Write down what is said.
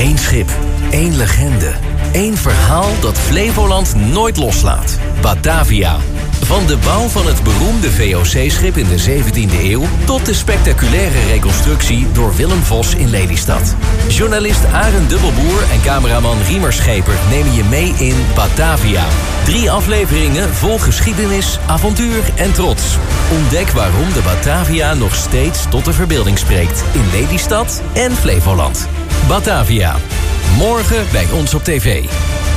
Eén schip, één legende, één verhaal dat Flevoland nooit loslaat. Batavia. Van de bouw van het beroemde VOC-schip in de 17e eeuw tot de spectaculaire reconstructie door Willem Vos in Lelystad. Journalist Arend Dubbelboer en cameraman Riemer Scheper nemen je mee in Batavia. 3 afleveringen vol geschiedenis, avontuur en trots. Ontdek waarom de Batavia nog steeds tot de verbeelding spreekt in Lelystad en Flevoland. Batavia. Morgen bij ons op tv.